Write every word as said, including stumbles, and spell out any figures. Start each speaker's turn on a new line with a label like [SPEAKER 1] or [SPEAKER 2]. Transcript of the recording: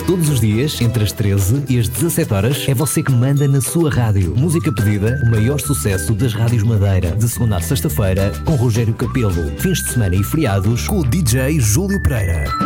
[SPEAKER 1] Todos os dias, entre as treze e as dezassete horas, é você que manda na sua rádio. Música pedida, o maior sucesso das rádios Madeira. De segunda a sexta-feira, com Rogério Capelo. Fins de semana e feriados, com o D J Júlio Pereira.